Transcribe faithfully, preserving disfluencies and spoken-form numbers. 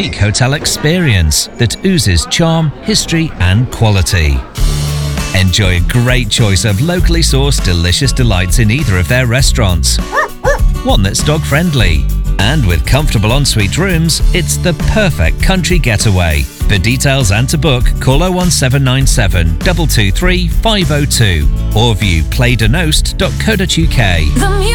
unique hotel experience that oozes charm, history and quality. Enjoy a great choice of locally sourced delicious delights in either of their restaurants. One that's dog-friendly. And with comfortable ensuite rooms, it's the perfect country getaway. For details and to book, call oh one seven nine seven, two two three, five oh two or view play de nost dot co dot uk.